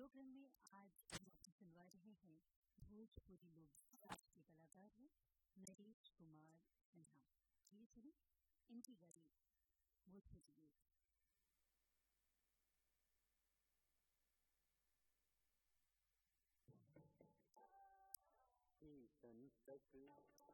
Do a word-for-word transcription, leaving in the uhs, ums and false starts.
Programme में आज हम आपको सुनवा रहे हैं भोजपुरी लोक आज के कलाकार हैं नरेश कुमार सिन्हा। ये सुने इनकी गाड़ी भोजपुरी गीत। तन तक